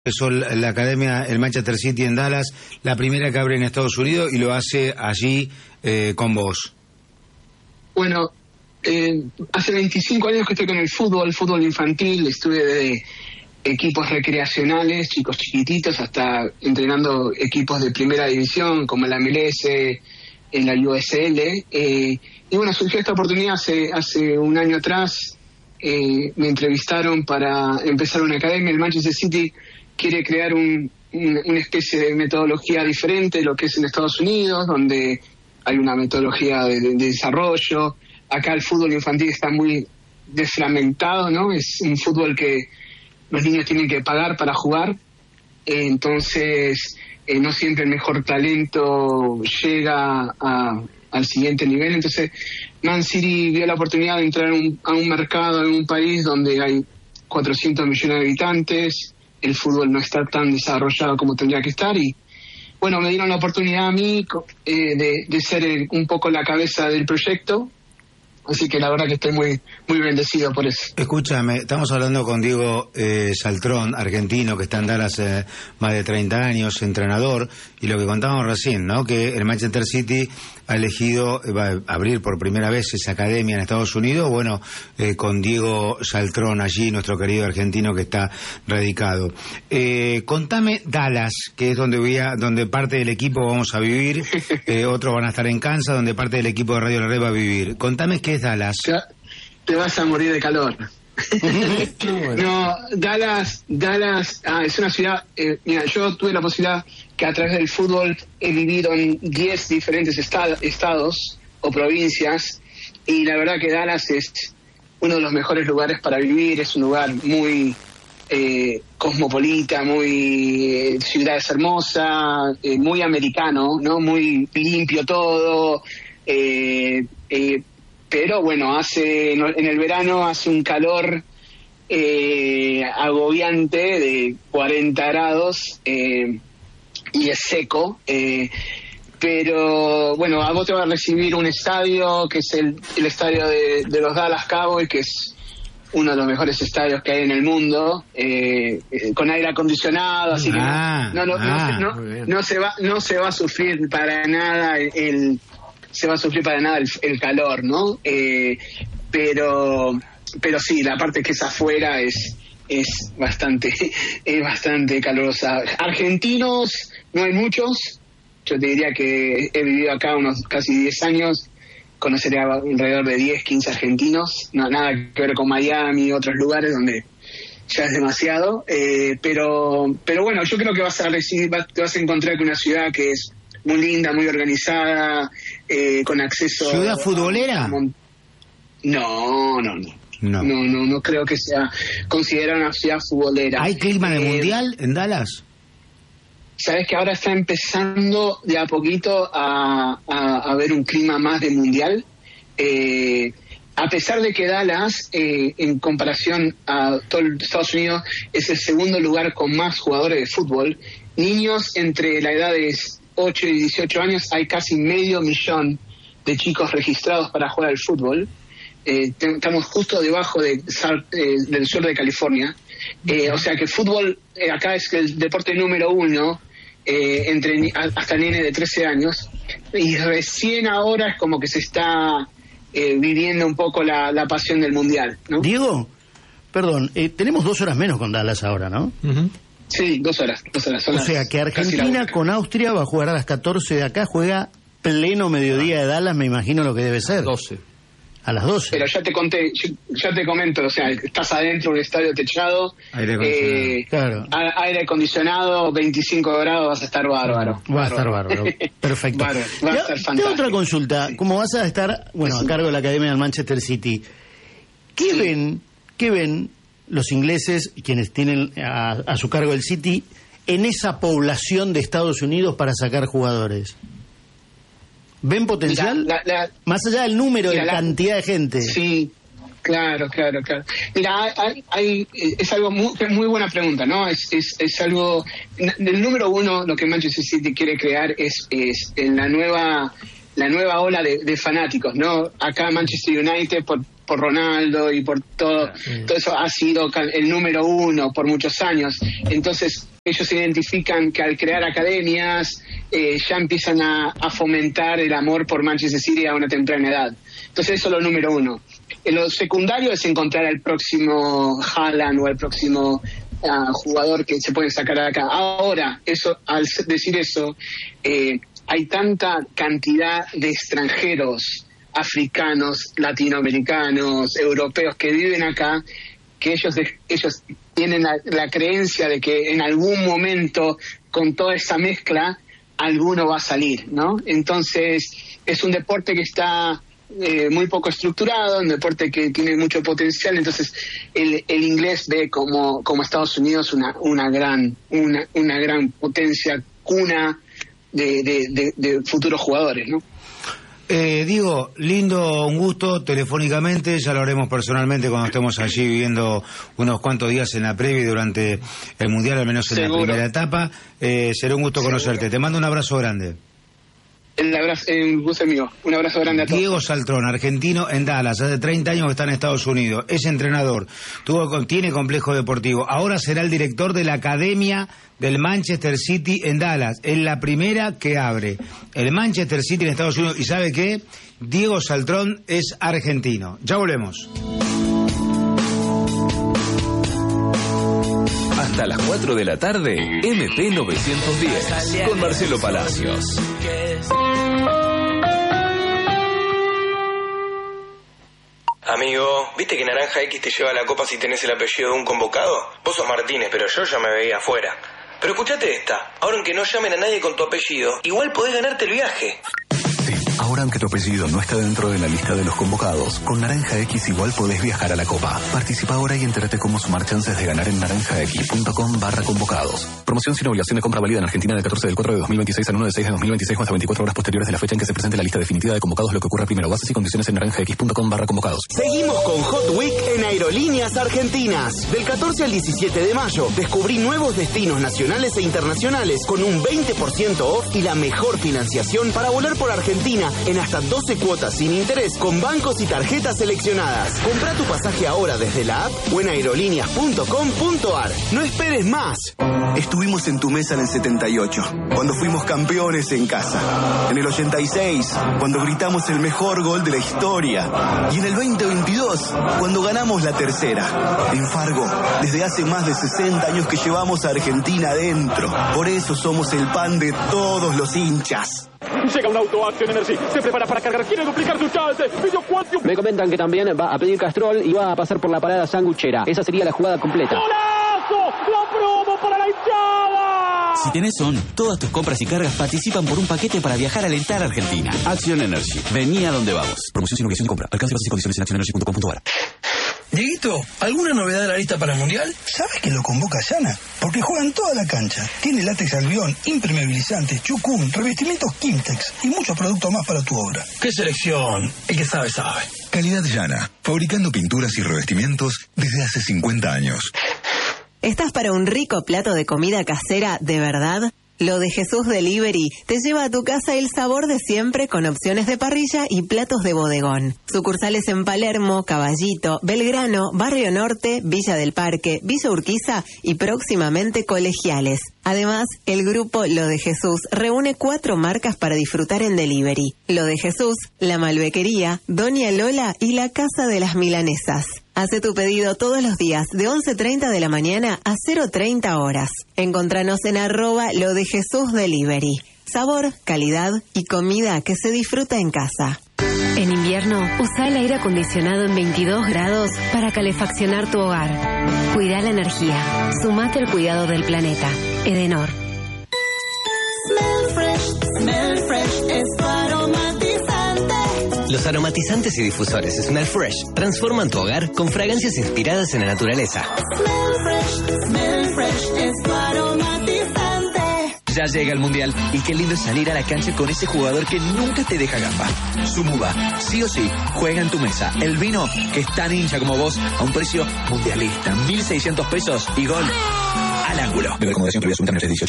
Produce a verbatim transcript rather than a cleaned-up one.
Empezó la academia, el Manchester City en Dallas, la primera que abre en Estados Unidos, y lo hace allí eh, con vos. Bueno, eh, hace veinticinco años que estoy con el fútbol, fútbol infantil. Estuve de equipos recreacionales, chicos chiquititos, hasta entrenando equipos de primera división, como la M L S, en la U S L. Eh, y bueno, surgió esta oportunidad hace, hace un año atrás. Eh, me entrevistaron para empezar una academia. El Manchester City quiere crear un, un, una especie de metodología diferente de lo que es en Estados Unidos, donde hay una metodología de, de, de desarrollo. Acá el fútbol infantil está muy desfragmentado, ¿no? Es un fútbol que los niños tienen que pagar para jugar, eh, entonces eh, no siempre el mejor talento llega a, al siguiente nivel. Entonces Man City vio la oportunidad de entrar a un, a un mercado en un país donde hay cuatrocientos millones de habitantes. El fútbol no está tan desarrollado como tendría que estar, y bueno, me dieron la oportunidad a mí eh, de, de ser el, un poco la cabeza del proyecto. Así que la verdad que estoy muy muy bendecido por eso. Escúchame, estamos hablando con Diego eh, Saltrón, argentino, que está en Dallas eh, más de treinta años, entrenador, y lo que contábamos recién, ¿no? Que el Manchester City ha elegido eh, va a abrir por primera vez esa academia en Estados Unidos, bueno, eh, con Diego Saltrón allí, nuestro querido argentino que está radicado. Eh, contame Dallas, que es donde voy a, donde parte del equipo vamos a vivir, eh, otros van a estar en Kansas, donde parte del equipo de Radio La Red va a vivir. Contame qué es Dallas. Te vas a morir de calor. No, Dallas, Dallas ah, es una ciudad. Eh, mira, yo tuve la posibilidad que a través del fútbol he vivido en diez diferentes estad, estados o provincias, y la verdad que Dallas es uno de los mejores lugares para vivir. Es un lugar muy eh, cosmopolita, muy eh, ciudad es hermosa, eh, muy americano, no, muy limpio todo. Eh, eh, Pero bueno, hace en el verano hace un calor eh, agobiante de cuarenta grados eh, y es seco. Eh, pero bueno, a vos te va a recibir un estadio que es el, el estadio de, de los Dallas Cowboys, que es uno de los mejores estadios que hay en el mundo, eh, eh, con aire acondicionado, así ah, que no, no, no, ah, no, no, no se va no se va a sufrir para nada el, el se va a sufrir para nada el, el calor, ¿no? Eh, pero pero sí, la parte que es afuera es es bastante es bastante calurosa. Argentinos no hay muchos. Yo te diría que he vivido acá unos casi diez años, conocería alrededor de diez, quince argentinos. No, nada que ver con Miami y otros lugares donde ya es demasiado. Eh, pero pero bueno, yo creo que vas a recibir, vas, te vas a encontrar con una ciudad que es muy linda, muy organizada, eh, con acceso... ¿Ciudad futbolera? No, no, no. No. No, no, no creo que sea considerada una ciudad futbolera. ¿Hay clima de eh, mundial en Dallas? Sabes que ahora está empezando de a poquito a, a, a ver un clima más de mundial. Eh, a pesar de que Dallas, eh, en comparación a todo Estados Unidos, es el segundo lugar con más jugadores de fútbol, niños entre la edad de ocho y dieciocho años, hay casi medio millón de chicos registrados para jugar al fútbol. Eh, estamos justo debajo de, eh, del sur de California. Eh, o sea que el fútbol eh, acá es el deporte número uno, eh, entre hasta nene de trece años, y recién ahora es como que se está eh, viviendo un poco la, la pasión del mundial, ¿no? Diego, perdón, eh, tenemos dos horas menos con Dallas ahora, ¿no? Uh-huh. Sí, dos horas, dos horas. O sea que Argentina con Austria va a jugar a las catorce de acá, juega pleno mediodía de Dallas, me imagino lo que debe ser. doce. A las doce. Pero ya te conté, ya te comento, o sea, estás adentro de un estadio techado, aire acondicionado, eh, claro. a, aire acondicionado, veinticinco grados, vas a estar bárbaro. Va a estar bárbaro, perfecto. Bárbaro, va a estar fantástico. Tengo otra consulta, Sí. como vas a estar, bueno, Sí. a cargo de la Academia del Manchester City, ¿qué Sí. ven, qué ven los ingleses, quienes tienen a, a su cargo el City, en esa población de Estados Unidos para sacar jugadores? ¿Ven potencial? Mira, la, la, más allá del número, mira, de la, cantidad de gente. Sí, claro, claro, claro. Mira, hay, hay, es algo muy, muy buena pregunta, ¿no? Es, es, es algo... El número uno, lo que Manchester City quiere crear es, es en la nueva la nueva ola de, de fanáticos, ¿no? Acá Manchester United, por, por Ronaldo y por todo, sí. todo eso ha sido el número uno por muchos años. Entonces, ellos identifican que al crear academias eh, ya empiezan a, a fomentar el amor por Manchester City a una temprana edad. Entonces eso es lo número uno. En lo secundario es encontrar al próximo Haaland o al próximo uh, jugador que se puede sacar de acá. Ahora, eso, al decir eso, eh, hay tanta cantidad de extranjeros, africanos, latinoamericanos, europeos que viven acá, que ellos de, ellos tienen la, la creencia de que en algún momento, con toda esa mezcla, alguno va a salir, ¿no? Entonces, es un deporte que está eh, muy poco estructurado, un deporte que tiene mucho potencial, entonces el, el inglés ve como, como Estados Unidos una, una gran, una, una gran potencia, cuna de, de, de, de futuros jugadores, ¿no? Eh, Diego, lindo, un gusto telefónicamente, ya lo haremos personalmente cuando estemos allí viviendo unos cuantos días en la previa y durante el Mundial, al menos en Seguro. La primera etapa. Eh, será un gusto Seguro. Conocerte. Te mando un abrazo grande. El abrazo, eh, un gusto mío. Un abrazo grande a todos. Diego Saltrón, argentino en Dallas, hace treinta años que está en Estados Unidos, es entrenador, tuvo, tiene complejo deportivo, ahora será el director de la academia del Manchester City en Dallas, es la primera que abre el Manchester City en Estados Unidos. ¿Y sabe qué? Diego Saltrón es argentino. Ya volvemos. Hasta las cuatro de la tarde, M P novecientos diez, con Marcelo Palacios. Amigo, ¿viste que Naranja X te lleva la copa si tenés el apellido de un convocado? Vos sos Martínez, pero yo ya me veía afuera. Pero escuchate esta, ahora aunque no llamen a nadie con tu apellido, igual podés ganarte el viaje. Sí, ahora aunque tu apellido no está dentro de la lista de los convocados, con Naranja X igual podés viajar a la Copa. Participa ahora y entérate cómo sumar chances de ganar en naranjax.com barra convocados. Promoción sin obligación de compra válida en Argentina del catorce del cuatro de dos mil veintiséis al uno del seis de dos mil veintiséis o hasta veinticuatro horas posteriores de la fecha en que se presente la lista definitiva de convocados, lo que ocurra primero. Bases y condiciones en naranjax.com barra convocados. Seguimos con Hot Week en Aerolíneas Argentinas. Del catorce al diecisiete de mayo, descubrí nuevos destinos nacionales e internacionales con un veinte por ciento off y la mejor financiación para volar por Argentina en hasta doce cuotas sin interés con bancos y tarjetas seleccionadas. Compra tu pasaje ahora desde la app o en aerolíneas punto com punto ar. No esperes más. Estuvimos en tu mesa en el setenta y ocho, cuando fuimos campeones en casa. En el ochenta y seis, cuando gritamos el mejor gol de la historia. Y en el veinte veintidós, cuando ganamos la tercera. En Fargo, desde hace más de sesenta años que llevamos a Argentina adentro. Por eso somos el pan de todos los hinchas. Llega un auto Action Energy, se prepara para cargar, quiere duplicar su chance. Me comentan que también va a pedir Castrol y va a pasar por la parada sanguchera. Esa sería la jugada completa. ¡Golazo! ¡La promo para la hinchada! Si tenés O N, todas tus compras y cargas participan por un paquete para viajar a alentar a Argentina. Action Energy, vení a donde vamos. Promoción sin obligación de compra. Alcance bases y condiciones en action energy punto com punto ar. Dieguito, ¿alguna novedad de la lista para el Mundial? ¿Sabes que lo convoca Yana? Porque juegan toda la cancha. Tiene látex albión, impermeabilizantes, chucún, revestimientos Kimtex y muchos productos más para tu obra. ¡Qué selección! El que sabe, sabe. Calidad Yana, fabricando pinturas y revestimientos desde hace cincuenta años. ¿Estás para un rico plato de comida casera de verdad? Lo de Jesús Delivery te lleva a tu casa el sabor de siempre con opciones de parrilla y platos de bodegón. Sucursales en Palermo, Caballito, Belgrano, Barrio Norte, Villa del Parque, Villa Urquiza y próximamente Colegiales. Además, el grupo Lo de Jesús reúne cuatro marcas para disfrutar en delivery. Lo de Jesús, La Malbequería, Doña Lola y La Casa de las Milanesas. Hace tu pedido todos los días de once treinta de la mañana a cero treinta horas. Encontranos en arroba Lo de Jesús Delivery. Sabor, calidad y comida que se disfruta en casa. En invierno, usa el aire acondicionado en veintidós grados para calefaccionar tu hogar. Cuida la energía. Sumate al cuidado del planeta. Edenor. Smell fresh, smell fresh es tu aromatizante. Los aromatizantes y difusores Smell Fresh transforman tu hogar con fragancias inspiradas en la naturaleza. Smell fresh, smell fresh es tu aromatizante. Ya llega el Mundial y qué lindo es salir a la cancha con ese jugador que nunca te deja gamba. Sumuba, sí o sí, juega en tu mesa. El vino que es tan hincha como vos a un precio mundialista. mil seiscientos pesos y gol al ángulo. De recomendación previa dieciocho.